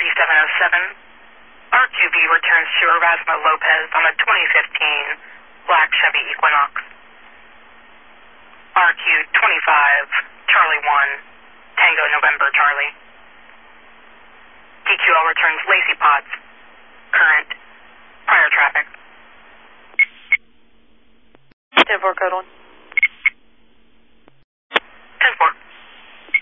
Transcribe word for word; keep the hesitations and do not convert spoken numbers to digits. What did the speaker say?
thirty-seven oh seven. R Q B returns to Erasmo Lopez on a twenty fifteen black Chevy Equinox. R Q twenty-five, Charlie one, Tango November Charlie. D Q L returns Lazy Pods. Current, prior traffic. ten four code one.